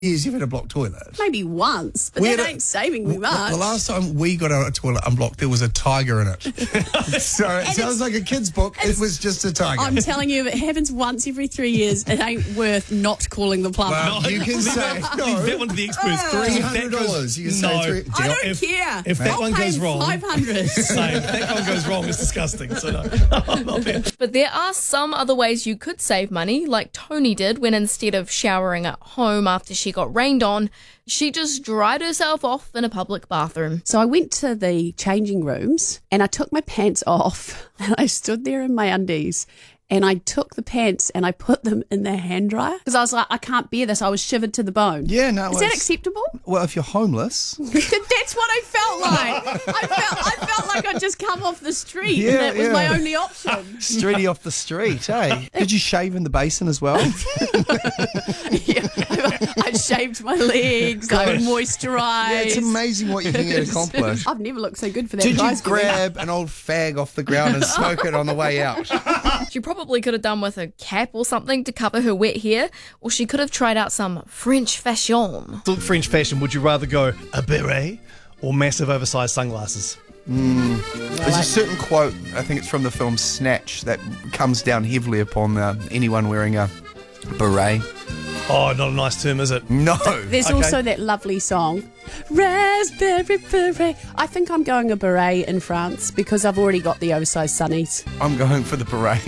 years you've had a blocked toilet? Maybe once, but that ain't saving me much. The last time we got our toilet unblocked, there was a tiger in it. So it sounds like a kid's book. It was just a tiger. I'm telling you, if it happens once every 3 years, it ain't worth not calling the plumber. Well, you can say Leave that one to the experts. $300. You can say I don't care. If that one goes wrong, $500. same. If that one goes wrong, it's disgusting. So no, I'm not there. But there are some other ways you could save money, like Tony did when instead of showering at home after she got rained on, she just dried herself off in a public bathroom. So I went to the changing rooms and I took my pants off and I stood there in my undies and I took the pants and I put them in the hand dryer because I was like, I can't bear this. I was shivered to the bone. Yeah, no. Is that acceptable? Well, if you're homeless. That's what I felt like. I felt like I'd just come off the street and that was my only option. Streety off the street, eh? Did you shave in the basin as well? Yeah, I shaved my legs, I moisturised. Yeah, it's amazing what you can get accomplished. I've never looked so good for that. Did dry you grab an old fag off the ground and smoke it on the way out? She probably could have done with a cap or something to cover her wet hair, or she could have tried out some French fashion. French fashion, would you rather go a beret or massive oversized sunglasses? There's a certain quote, I think it's from the film Snatch, that comes down heavily upon anyone wearing a beret. Oh, not a nice term, is it? No. There's also that lovely song, Raspberry Beret. I think I'm going a beret in France because I've already got the oversized sunnies. I'm going for the beret.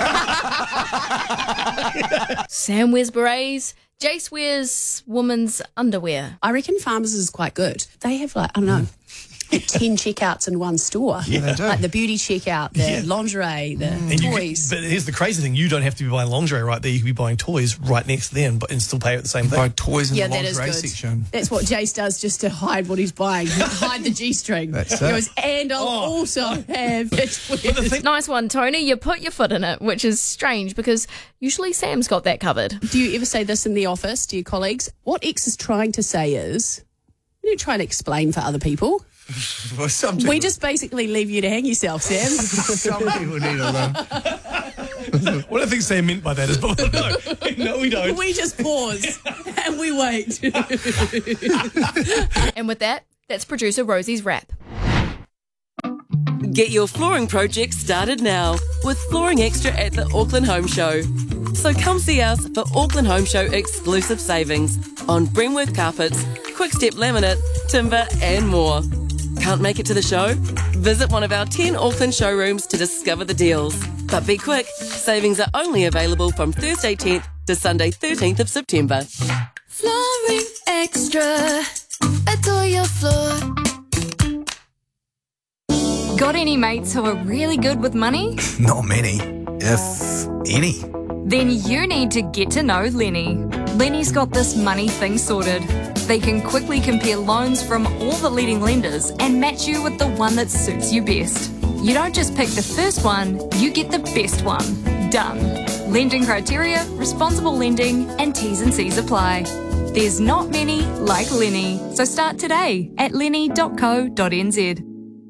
Sam wears berets. Jace wears women's underwear. I reckon Farmers is quite good. They have 10 checkouts in one store. Yeah, they do. Like the beauty checkout, the lingerie, the toys. But here's the crazy thing. You don't have to be buying lingerie right there. You can be buying toys right next to them and still pay at the same thing. Buy toys in the that is lingerie good. section. That's what Jace does just to hide what he's buying. Hide the G-string. That's He it. goes, and I'll also have it. Nice one, Tony. You put your foot in it, which is strange because usually Sam's got that covered. Do you ever say this in the office to your colleagues? What X is trying to say is, you don't try to explain for other people. Well, We just basically leave you to hang yourself, Sam. some people need a loan. What I think Sam meant by that is, no, we don't. We just pause and we wait. And with that, that's producer Rosie's wrap. Get your flooring project started now with Flooring Extra at the Auckland Home Show. So come see us for Auckland Home Show exclusive savings on Bremworth carpets, Quickstep laminate, timber and more. Can't make it to the show? Visit one of our 10 Auckland showrooms to discover the deals. But be quick, savings are only available from Thursday 10th to Sunday 13th of September. Flooring Extra. Adore your floor. Got any mates who are really good with money? Not many, if any. Then you need to get to know Lenny. Lenny's got this money thing sorted. They can quickly compare loans from all the leading lenders and match you with the one that suits you best. You don't just pick the first one, you get the best one. Done. Lending criteria, responsible lending, and T's and C's apply. There's not many like Lenny, so start today at lenny.co.nz.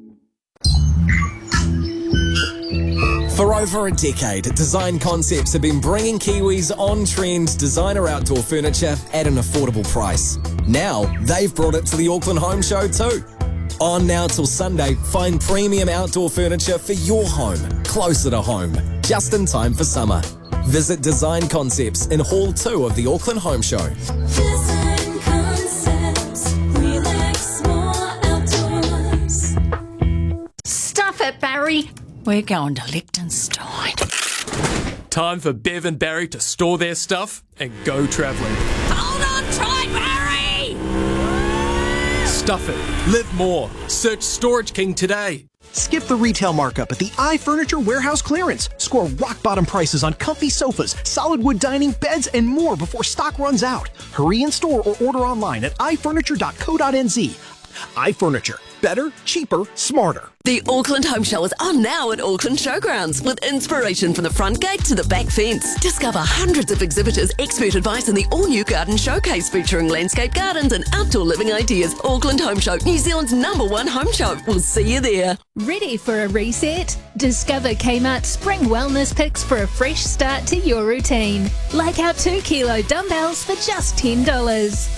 For over a decade, Design Concepts have been bringing Kiwis on-trend designer outdoor furniture at an affordable price. Now, they've brought it to the Auckland Home Show too. On now till Sunday, find premium outdoor furniture for your home, closer to home, just in time for summer. Visit Design Concepts in Hall 2 of the Auckland Home Show. Design Concepts. Relax more outdoors. Stuff it, Barry. We're going to Liechtenstein. Time for Bev and Barry to store their stuff and go travelling. Hold on tight, Barry! Stuff it. Live more. Search Storage King today. Skip the retail markup at the iFurniture Warehouse Clearance. Score rock-bottom prices on comfy sofas, solid wood dining, beds, and more before stock runs out. Hurry in store or order online at ifurniture.co.nz. iFurniture. Better, cheaper, smarter. The Auckland Home Show is on now at Auckland Showgrounds with inspiration from the front gate to the back fence. Discover hundreds of exhibitors, expert advice and the all-new garden showcase featuring landscape gardens and outdoor living ideas. Auckland Home Show, New Zealand's #1 home show. We'll see you there. Ready for a reset? Discover Kmart Spring Wellness Picks for a fresh start to your routine. Like our 2 kilo dumbbells for just $10.